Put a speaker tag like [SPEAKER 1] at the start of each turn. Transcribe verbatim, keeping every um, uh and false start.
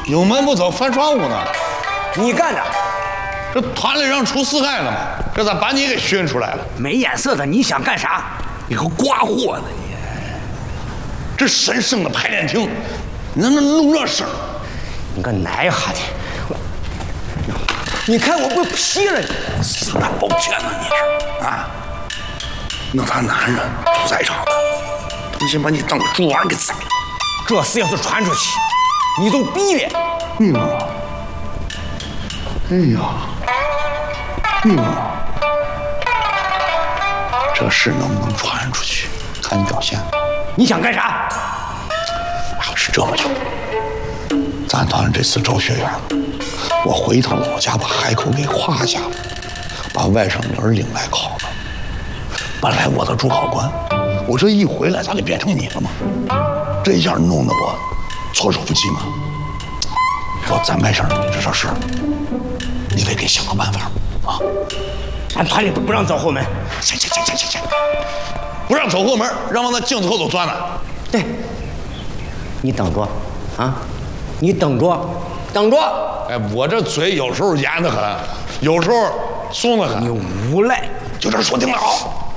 [SPEAKER 1] 有门不走反闯屋呢。
[SPEAKER 2] 你干的，
[SPEAKER 1] 这团里让出事害了嘛？这咋把你给熏出来了？
[SPEAKER 2] 没眼色的，你想干啥？
[SPEAKER 1] 你个刮货的你！这神圣的排练厅，你能不能弄这声？
[SPEAKER 2] 你个奶哈的！你看我不劈了你！
[SPEAKER 1] 死大包骗呢你是啊？那他男人不在场的，他先把你当个猪丸给宰了。
[SPEAKER 2] 这事要是传出去，你都毙了。
[SPEAKER 1] 嗯。哎呀，嗯，这事能不能传出去，看你表现。
[SPEAKER 2] 你想干啥？
[SPEAKER 1] 要是这么就，咱团这次招学员，我回趟老家把海口给画下，把外甥女儿领来考了。本来我的主考官，我这一回来，咋就变成你了嘛？这一下弄得我措手不及嘛。说咱外甥女这事儿，你得给想个办法啊！
[SPEAKER 2] 咱团里都不让走后门。
[SPEAKER 1] 行行行行行行，不让走后门，让往那镜子后头钻了。
[SPEAKER 2] 对，你等着，啊，你等着，等着。
[SPEAKER 1] 哎，我这嘴有时候严得很，有时候松得很。
[SPEAKER 2] 你无赖，
[SPEAKER 1] 就这说定了啊！